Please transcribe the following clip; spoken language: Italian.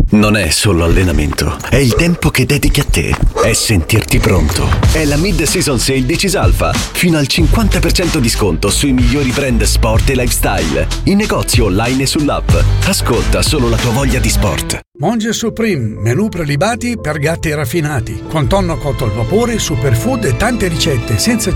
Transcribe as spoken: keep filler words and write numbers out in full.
Non è solo allenamento, è il tempo che dedichi a te, è sentirti pronto. È la Mid-Season Sale di Cisalfa, fino al cinquanta per cento di sconto sui migliori brand sport e lifestyle, in negozio online e sull'app. Ascolta solo la tua voglia di sport. Monge Supreme, menù prelibati per gatti raffinati, con tonno cotto al vapore, superfood e tante ricette senza